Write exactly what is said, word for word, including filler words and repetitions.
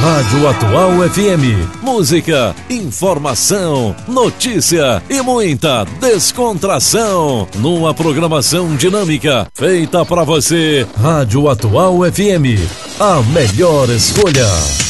Rádio Atual F M. Música, informação, notícia e muita descontração. Numa programação dinâmica feita para você. Rádio Atual F M. A melhor escolha.